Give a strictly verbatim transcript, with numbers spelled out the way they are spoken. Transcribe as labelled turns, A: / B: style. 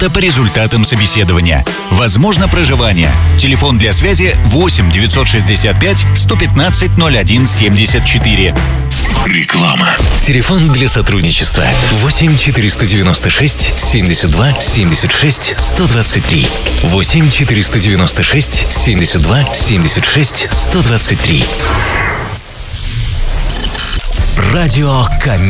A: отчета по результатам собеседования. Возможно проживание. Телефон для связи восемь девятьсот шестьдесят пять сто пятнадцать ноль один семьдесят четыре.
B: Реклама. Телефон для сотрудничества восемь четыреста девяносто шесть семьдесят два семьдесят шесть сто двадцать три. восемь четыреста девяносто шесть семьдесят два семьдесят шесть сто двадцать три. Радио Камень.